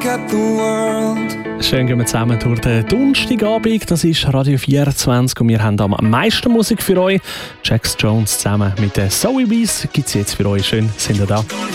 Schön gehen wir zusammen durch den Donnerstagabend. Das ist Radio 24 und wir haben am meisten Musik für euch. Jax Jones zusammen mit den Zoe Bees gibt es jetzt für euch. Schön, sind ihr da.